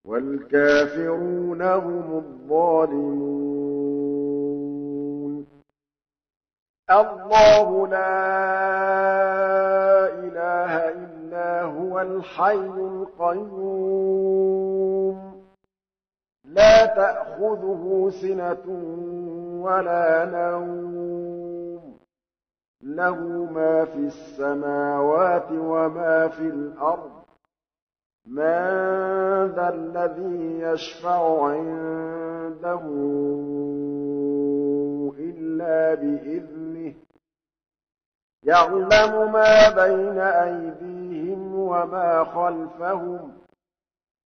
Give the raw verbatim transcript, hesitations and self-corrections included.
وَالْكَافِرُونَ هُمُ الظَّالِمُونَ اللَّهُ لَا إِلَٰهَ إِلَّا هُوَ الْحَيُّ الْقَيُّومُ لَا تَأْخُذُهُ سِنَةٌ وَلَا نَوْمٌ لَّهُ مَا فِي السَّمَاوَاتِ وَمَا فِي الْأَرْضِ مَن ذَا الَّذِي يَشْفَعُ عِندَهُ إِلَّا بِإِذْنِهِ يَعْلَمُ مَا بَيْنَ أَيْدِيهِمْ وَمَا خَلْفَهُمْ